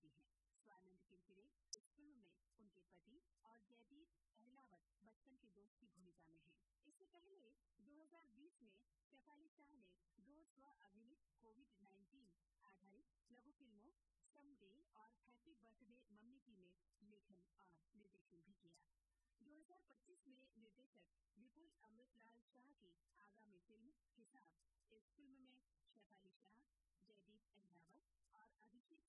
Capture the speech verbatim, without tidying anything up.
रही हैं। स्वानंद किरकिरे इस फिल्म में उनके पति और जयदीप अहलावत बचपन के दोस्त की भूमिका में हैं। इससे पहले दो हज़ार बीस में शेफाली शाह ने दो स्व अभिनीत कोविड नाइन्टीन आधारित लघु फिल्मों समडे और हैप्पी बर्थडे मम्मी की में लेखन और निर्देशन भी किया। दो हज़ार पच्चीस में निर्देशक विपुल अमृतलाल शाह की आगामी फिल्म हिसाब, इस फिल्म में शेफाली शाह,